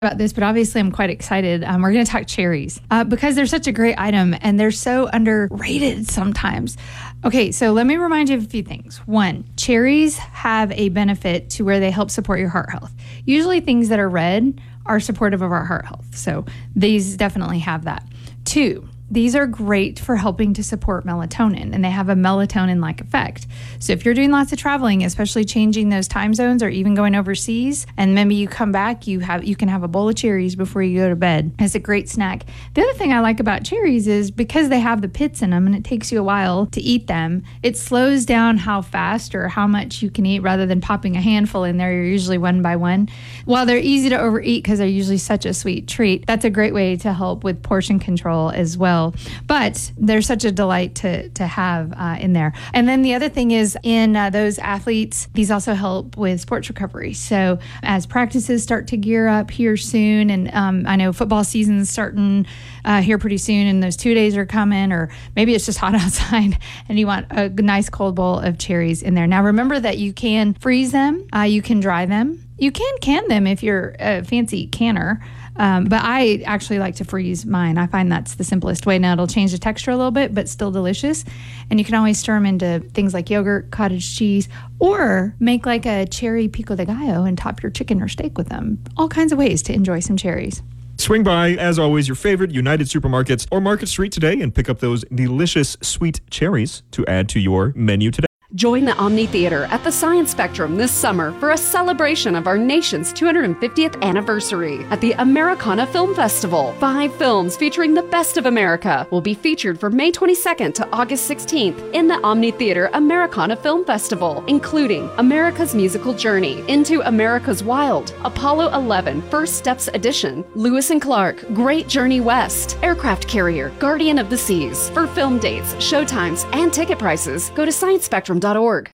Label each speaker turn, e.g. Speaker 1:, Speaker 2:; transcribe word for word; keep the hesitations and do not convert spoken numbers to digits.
Speaker 1: about this, but obviously I'm quite excited. Um, we're going to talk cherries uh, because they're such a great item and they're so underrated sometimes. Okay, so let me remind you of a few things. One, cherries have a benefit to where they help support your heart health. Usually things that are red are supportive of our heart health. So these definitely have that. Two, these are great for helping to support melatonin, and they have a melatonin-like effect. So if you're doing lots of traveling, especially changing those time zones or even going overseas, and maybe you come back, you have you can have a bowl of cherries before you go to bed. It's a great snack. The other thing I like about cherries is because they have the pits in them and it takes you a while to eat them, it slows down how fast or how much you can eat rather than popping a handful in there. You're usually one by one. While they're easy to overeat because they're usually such a sweet treat, that's a great way to help with portion control as well. But they're such a delight to to have uh, in there. And then the other thing is in uh, those athletes, these also help with sports recovery. So as practices start to gear up here soon, and um, I know football season's starting uh, here pretty soon, and those two days are coming, or maybe it's just hot outside and you want a nice cold bowl of cherries in there. Now remember that you can freeze them, uh, you can dry them, you can can them if you're a fancy canner. Um, but I actually like to freeze mine. I find that's the simplest way. Now it'll change the texture a little bit, but still delicious. And you can always stir them into things like yogurt, cottage cheese, or make like a cherry pico de gallo and top your chicken or steak with them. All kinds of ways to enjoy some cherries.
Speaker 2: Swing by, as always, your favorite United Supermarkets or Market Street today and pick up those delicious sweet cherries to add to your menu today.
Speaker 3: Join the Omni Theater at the Science Spectrum this summer for a celebration of our nation's two hundred fiftieth anniversary at the Americana Film Festival. Five films featuring the best of America will be featured from May twenty-second to August sixteenth in the Omni Theater Americana Film Festival, including America's Musical Journey, Into America's Wild, Apollo eleven First Steps Edition, Lewis and Clark, Great Journey West, Aircraft Carrier, Guardian of the Seas. For film dates, showtimes, and ticket prices, go to science spectrum dot org.